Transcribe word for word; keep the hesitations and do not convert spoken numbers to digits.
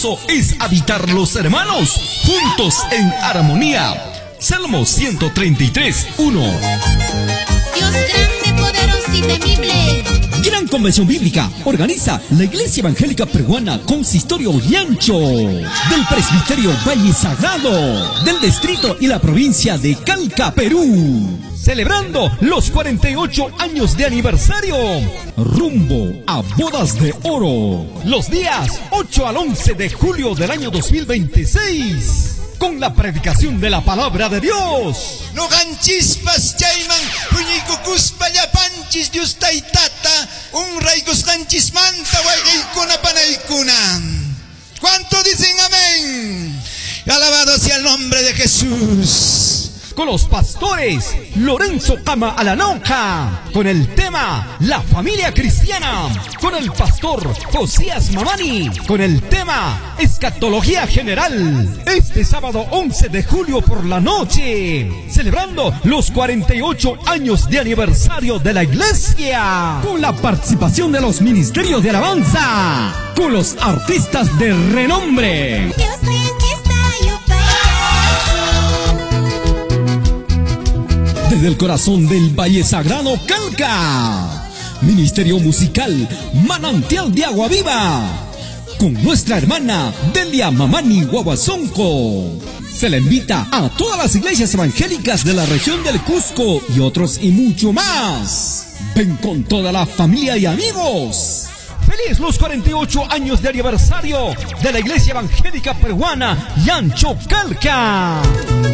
Es habitar los hermanos juntos en armonía. Salmo ciento treinta y tres, uno. Dios grande, poderoso y temible. Gran Convención Bíblica organiza la Iglesia Evangélica Peruana Consistorio Yancho del Presbiterio Valle Sagrado del Distrito y la provincia de Calca, Perú, celebrando los cuarenta y ocho años de aniversario, rumbo a Bodas de Oro, los días ocho al once de julio del año dos mil veintiséis, con la predicación de la palabra de Dios. No ganchispas chayman, puñicucuspa yapanchis Dios taitata, un raicos ganchis manta guaykuna panaykuna. ¿Cuánto dicen amén? Alabado sea el nombre de Jesús. Con los pastores Lorenzo Cama Alanoja, con el tema La Familia Cristiana, con el pastor Josías Mamani, con el tema Escatología General, este sábado once de julio por la noche, celebrando los cuarenta y ocho años de aniversario de la iglesia, con la participación de los ministerios de alabanza, con los artistas de renombre. Desde el corazón del Valle Sagrado Calca, Ministerio Musical Manantial de Agua Viva, con nuestra hermana Delia Mamani Guaguazonco. Se le invita a todas las iglesias evangélicas de la región del Cusco y otros y mucho más. Ven con toda la familia y amigos. ¡Feliz los cuarenta y ocho años de aniversario de la Iglesia Evangélica Peruana Yancho Calca!